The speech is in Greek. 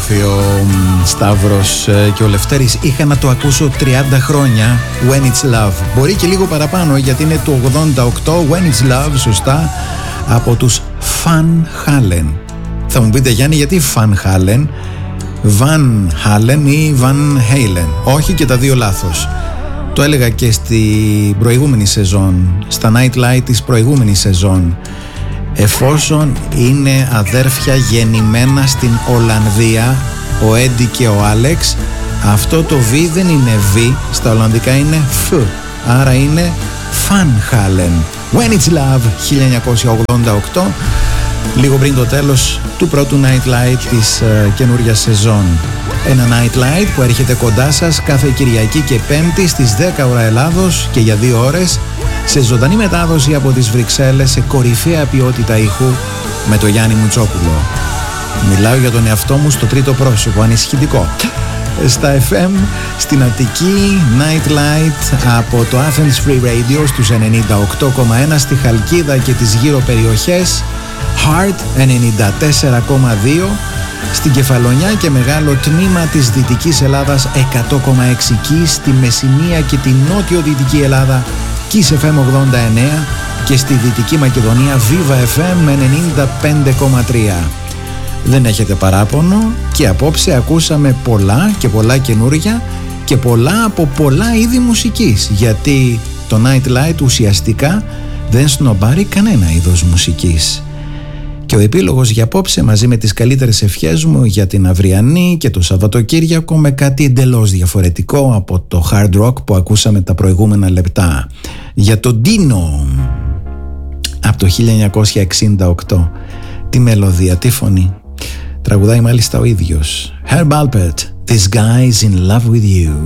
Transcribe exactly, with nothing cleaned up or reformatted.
γράφει ο Σταύρος και ο Λευτέρης. Είχα να το ακούσω τριάντα χρόνια. When It's Love. Μπορεί και λίγο παραπάνω, γιατί είναι του ογδόντα οκτώ. When It's Love, σωστά, από τους Van Halen. Θα μου πείτε, Γιάννη, γιατί Van Halen? Van Halen ή Van Halen? Όχι, και τα δύο λάθος. Το έλεγα και στην προηγούμενη σεζόν, στα Night Light της προηγούμενης σεζόν. Εφόσον είναι αδέρφια γεννημένα στην Ολλανδία, ο Έντι και ο Άλεξ, αυτό το V δεν είναι V, στα Ολλανδικά είναι F, άρα είναι Van Halen. When It's Love, χίλια εννιακόσια ογδόντα οκτώ, λίγο πριν το τέλος του πρώτου Night Light της uh, καινούριας σεζόν. Ένα Night Light που έρχεται κοντά σας κάθε Κυριακή και Πέμπτη στις δέκα ώρα Ελλάδος και για δύο ώρες σε ζωντανή μετάδοση από τις Βρυξέλλες, σε κορυφαία ποιότητα ήχου, με το Γιάννη Μουτσόπουλο. Μιλάω για τον εαυτό μου στο τρίτο πρόσωπο, ανησυχητικό. Στα εφ εμ στην Αττική, Night Light από το Athens Free Radio στους ενενήντα οκτώ κόμμα ένα, στη Χαλκίδα και τις γύρω περιοχές, Heart ενενήντα τέσσερα κόμμα δύο, στην Κεφαλονιά και μεγάλο τμήμα της Δυτικής Ελλάδας εκατό κόμμα έξι Kiss, στη Μεσσηνία και τη νότιο-δυτική Ελλάδα Kiss εφ εμ ογδόντα εννέα και στη Δυτική Μακεδονία Viva εφ εμ ενενήντα πέντε κόμμα τρία. Δεν έχετε παράπονο και απόψε ακούσαμε πολλά και πολλά καινούρια και πολλά από πολλά είδη μουσικής, γιατί το Night Light ουσιαστικά δεν σνομπάρει κανένα είδος μουσικής. Και ο επίλογος για απόψε, μαζί με τις καλύτερες ευχές μου για την αυριανή και το Σαββατοκύριακο, με κάτι εντελώς διαφορετικό από το hard rock που ακούσαμε τα προηγούμενα λεπτά. Για τον Dino από το χίλια εννιακόσια εξήντα οκτώ. Τι μελωδία, τι φωνή. Τραγουδάει μάλιστα ο ίδιος. Herb Alpert, This Guy's in Love with You.